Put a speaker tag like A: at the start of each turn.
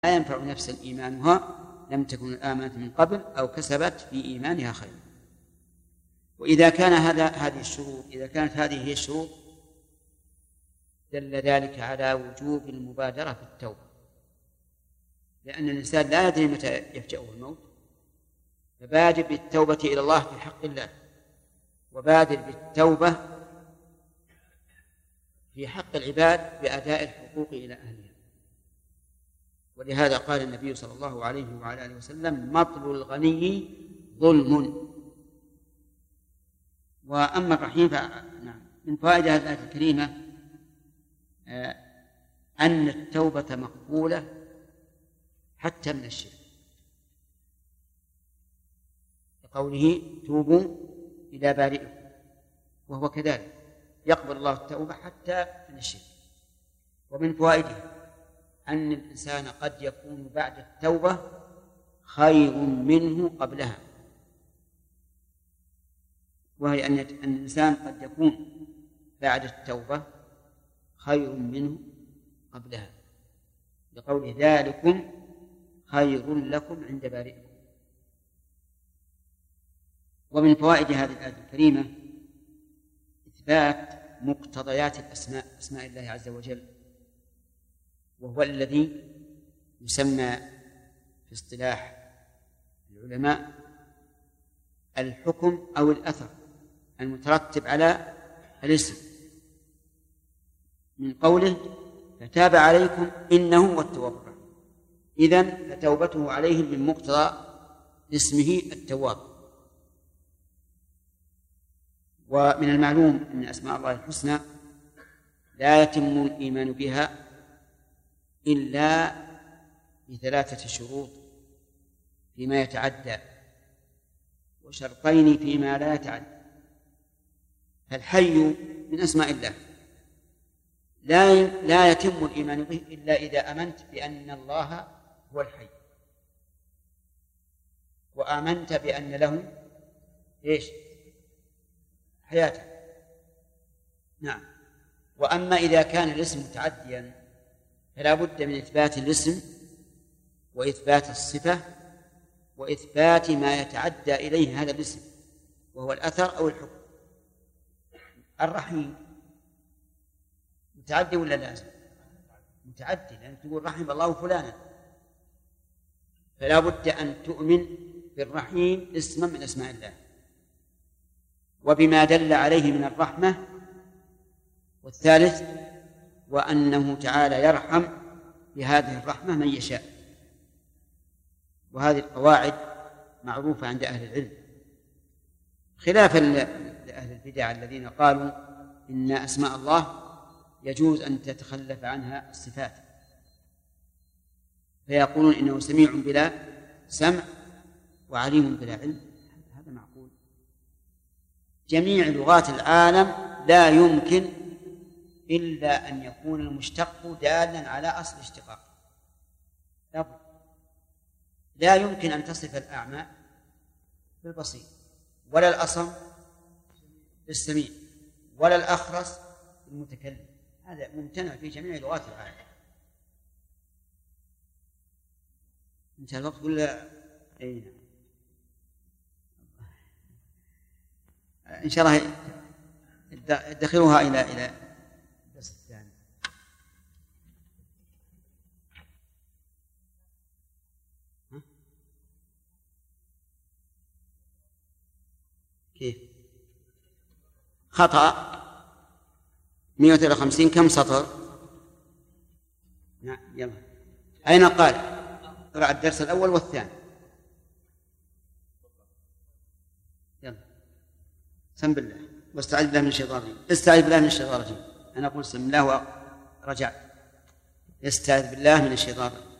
A: لا ينفع نفسا إيمانها لم تكن آمنت من قبل أو كسبت في إيمانها خيرا. وإذا كان هذه الشروط، إذا كانت هذه هي الشروط، دل ذلك على وجوب المبادرة بالتوبة، لأن الإنسان لا يدري متى يفجأه الموت، فبادر بالتوبة إلى الله في حق الله، وبادر بالتوبة في حق العباد بأداء الحقوق إلى أهلها. ولهذا قال النبي صلى الله عليه وعلى آله وسلم: مطل الغني ظلم. وأما الرحيم فنعم. من فوائد هذه الآية الكريمة أن التوبة مقبولة حتى من الشرك، لقوله: توبوا إلى بارئكم، وهو كذلك يقبل الله التوبة حتى من الشرك. ومن فوائدها أن الإنسان قد يكون بعد التوبة خير منه قبلها، وهي أن الإنسان قد يكون بعد التوبة خير منه قبلها، لقول: ذلكم خير لكم عند بارئكم. ومن فوائد هذه الآية الكريمة إثبات مقتضيات أسماء الله عز وجل، وهو الذي يسمى في اصطلاح العلماء الحكم أو الأثر المترتب على الاسم، من قوله: فتاب عليكم إنه هو التواب الرحيم. إذن فتوبته عليهم من مقتضى اسمه التواب. ومن المعلوم أن أسماء الله الحسنى لا يتم الإيمان بها إلا بثلاثة شروط فيما يتعدى، وشرطين فيما لا يتعدى. فالحي من أسماء الله لا يتم الإيمان به إلا إذا آمنت بأن الله هو الحي، وآمنت بأن له حياته. نعم. وأما إذا كان الاسم متعديا فلا بد من إثبات الاسم وإثبات الصفة وإثبات ما يتعدى إليه هذا الاسم، وهو الأثر أو الحكم. الرحيم متعدي ولا لازم؟ متعدي، لأن تقول رحم الله فلانا، فلا بد أن تؤمن بالرحيم اسما من أسماء الله وبما دل عليه من الرحمة. والثالث وأنه تعالى يرحم بهذه الرحمة من يشاء. وهذه القواعد معروفة عند أهل العلم، خلافا لأهل البدع الذين قالوا إن أسماء الله يجوز أن تتخلف عنها الصفات، فيقولون إنه سميع بلا سمع وعليم بلا علم. هذا معقول؟ جميع لغات العالم لا يمكن إلا أن يكون المشتق دالا على أصل اشتقاق. لا يمكن أن تصف الأعمى بالبصير، ولا الأصم بالسميع، ولا الأخرس بالمتكلم. هذا ممتنع في جميع لغات العالم. انتهى الوقت ولا أين؟ إن شاء الله ادخروها إلى الدرس الثاني. كيف؟ خطأ 153 كم سطر؟ نعم. يلا أين قال؟ اقرأ الدرس الأول والثاني. يلا سم بالله واستعذ بالله من الشيطان الرجيم. استعذ بالله من الشيطان الرجيم. أنا أقول سم الله ورجعت. استعذ بالله من الشيطان الرجيم.